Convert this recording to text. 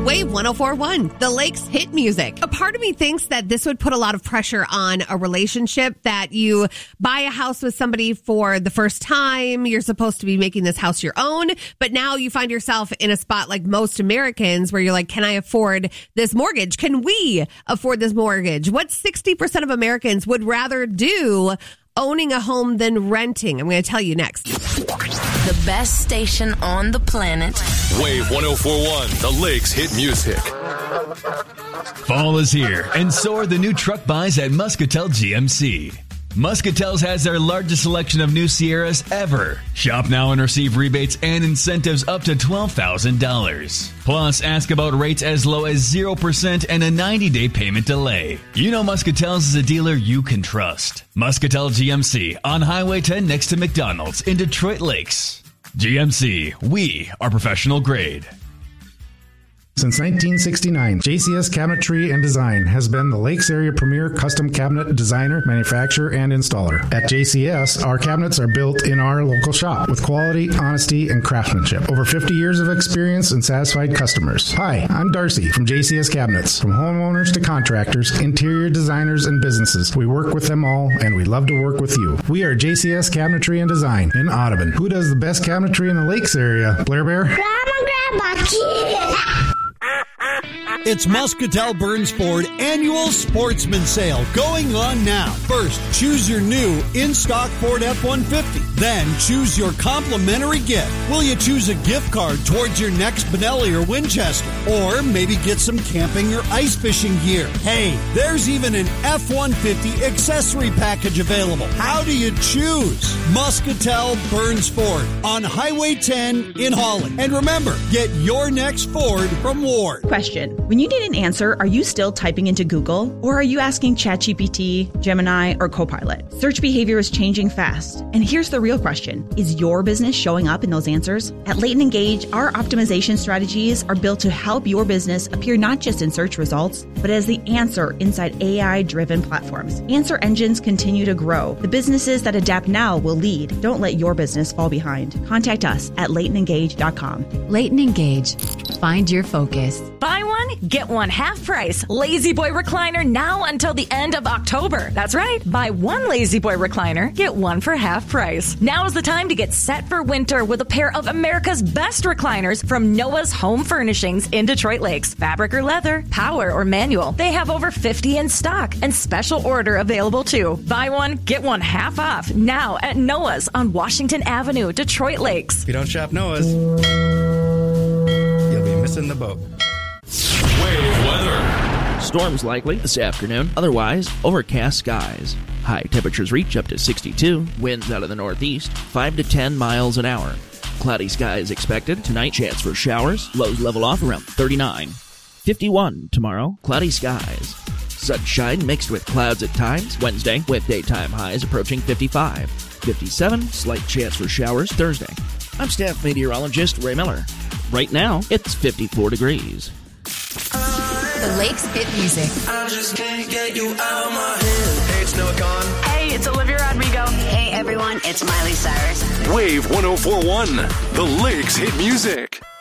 Wave 104.1, the Lakes hit music. A part of me thinks that this would put a lot of pressure on a relationship, that you buy a house with somebody for the first time. You're supposed to be making this house your own, but now you find yourself in a spot like most Americans where you're like, can I afford this mortgage? Can we afford this mortgage? What 60% of Americans would rather do owning a home than renting? I'm going to tell you next. The best station on the planet. Wave 104.1, the Lakes hit music. Fall is here, and so are the new truck buys at Muscatel GMC. Muscatel's has their largest selection of new Sierras ever. Shop now and receive rebates and incentives up to $12,000. Plus, ask about rates as low as 0% and a 90-day payment delay. You know Muscatel's is a dealer you can trust. Muscatel GMC on Highway 10 next to McDonald's in Detroit Lakes. GMC, we are professional grade. Since 1969, JCS Cabinetry and Design has been the Lakes area premier custom cabinet designer, manufacturer, and installer. At JCS, our cabinets are built in our local shop with quality, honesty, and craftsmanship. Over 50 years of experience and satisfied customers. Hi, I'm Darcy from JCS Cabinets. From homeowners to contractors, interior designers, and businesses, we work with them all, and we love to work with you. We are JCS Cabinetry and Design in Audubon. Who does the best cabinetry in the Lakes area? Blair Bear? Grandma, kid. It's Muscatel Burns Ford Annual Sportsman Sale going on now. First, choose your new in-stock Ford F-150. Then, choose your complimentary gift. Will you choose a gift card towards your next Benelli or Winchester? Or maybe get some camping or ice fishing gear? Hey, there's even an F-150 accessory package available. How do you choose? Muscatel Burns Ford on Highway 10 in Holland. And remember, get your next Ford from Ward. Question. When you need an answer, are you still typing into Google? Or are you asking ChatGPT, Gemini, or Copilot? Search behavior is changing fast. And here's the real question. Is your business showing up in those answers? At Leighton Engage, our optimization strategies are built to help your business appear not just in search results, but as the answer inside AI-driven platforms. Answer engines continue to grow. The businesses that adapt now will lead. Don't let your business fall behind. Contact us at LeightonEngage.com. Leighton Engage. Find your focus. Buy one, get one half price. Lazy Boy recliner now until the end of October. That's right. Buy one Lazy Boy recliner, get one for half price. Now is the time to get set for winter with a pair of America's best recliners from Noah's Home Furnishings in Detroit Lakes. Fabric or leather, power or manual. They have over 50 in stock and special order available too. Buy one, get one half off now at Noah's on Washington Avenue, Detroit Lakes. If you don't shop Noah's, you'll be missing the boat. Wave weather. Storms likely this afternoon. Otherwise, overcast skies. High temperatures reach up to 62. Winds out of the northeast, 5 to 10 miles an hour. Cloudy skies expected. Tonight, chance for showers. Lows level off around 39. 51 tomorrow. Cloudy skies. Sunshine mixed with clouds at times. Wednesday, with daytime highs approaching 55. 57, slight chance for showers Thursday. I'm staff meteorologist Ray Miller. Right now, it's 54 degrees. The Lakes hit music. I just can't get you out of my head. Hey, it's Noah Kahan. Hey, it's Olivia Rodrigo. Hey, everyone, it's Miley Cyrus. Wave 104.1, the Lakes hit music.